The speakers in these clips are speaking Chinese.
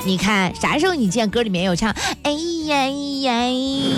你看啥时候你见歌里面有唱哎呀哎呀，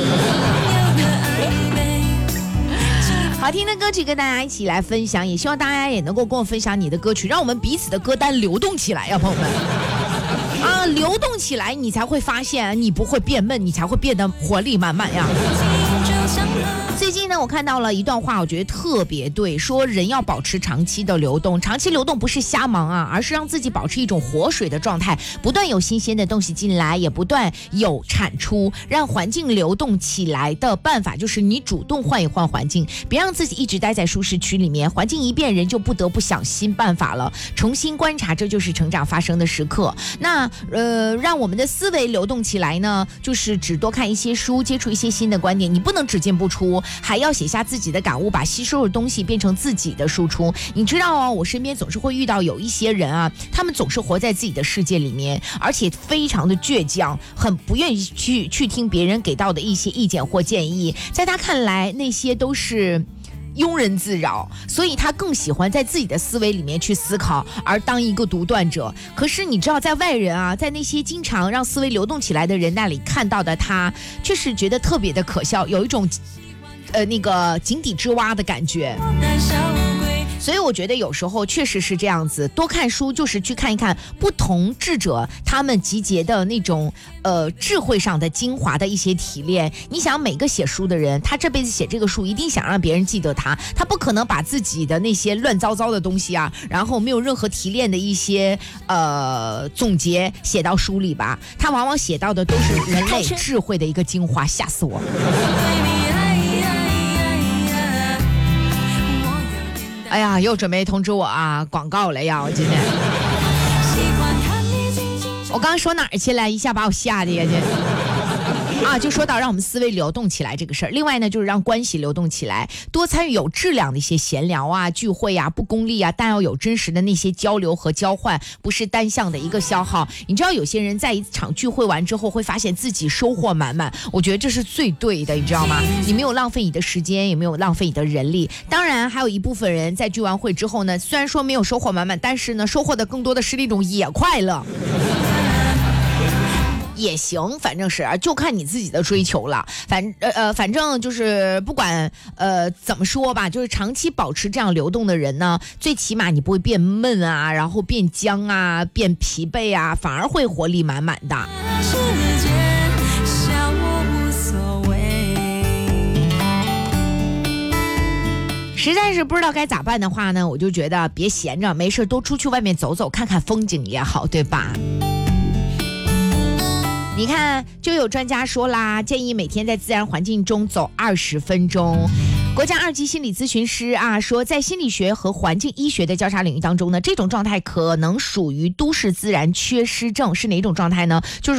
好听的歌曲跟大家一起来分享，也希望大家也能够跟我分享你的歌曲，让我们彼此的歌单流动起来呀，朋友们啊，流动起来你才会发现你不会变闷，你才会变得活力满满呀。最近呢，我看到了一段话，我觉得特别对，说人要保持长期的流动，长期流动不是瞎忙啊，而是让自己保持一种活水的状态，不断有新鲜的东西进来，也不断有产出，让环境流动起来的办法就是你主动换一换环境，别让自己一直待在舒适区里面，环境一变，人就不得不想新办法了，重新观察，这就是成长发生的时刻。那让我们的思维流动起来呢，就是只多看一些书，接触一些新的观点，你不能只进不出，还要写下自己的感悟，把吸收的东西变成自己的输出。你知道哦，我身边总是会遇到有一些人啊，他们总是活在自己的世界里面，而且非常的倔强，很不愿意去听别人给到的一些意见或建议，在他看来那些都是庸人自扰，所以他更喜欢在自己的思维里面去思考，而当一个独断者。可是你知道，在外人啊，在那些经常让思维流动起来的人那里看到的他，却是觉得特别的可笑，有一种那个井底之蛙的感觉。所以我觉得有时候确实是这样子，多看书就是去看一看不同智者他们集结的那种智慧上的精华的一些提炼。你想每个写书的人，他这辈子写这个书一定想让别人记得他不可能把自己的那些乱糟糟的东西啊，然后没有任何提炼的一些总结写到书里吧，他往往写到的都是人类智慧的一个精华，吓死我。哎呀，又准备通知我啊，广告了呀！我今天，我刚刚说哪儿去了？一下把我吓的呀！啊，就说到让我们思维流动起来这个事儿。另外呢，就是让关系流动起来，多参与有质量的一些闲聊啊、聚会啊，不功利啊，但要有真实的那些交流和交换，不是单向的一个消耗。你知道，有些人在一场聚会完之后，会发现自己收获满满，我觉得这是最对的，你知道吗？你没有浪费你的时间，也没有浪费你的人力。当然，还有一部分人在聚完会之后呢，虽然说没有收获满满，但是呢，收获的更多的是那种野快乐。也行，反正是就看你自己的追求了。反正就是不管怎么说吧，就是长期保持这样流动的人呢，最起码你不会变闷啊，然后变僵啊，变疲惫啊，反而会活力满满的。实在是不知道该咋办的话呢，我就觉得别闲着，没事多出去外面走走，看看风景也好，对吧？你看，就有专家说啦，建议每天在自然环境中走20分钟。国家2级心理咨询师啊说，在心理学和环境医学的交叉领域当中呢，这种状态可能属于都市自然缺失症。是哪种状态呢？就是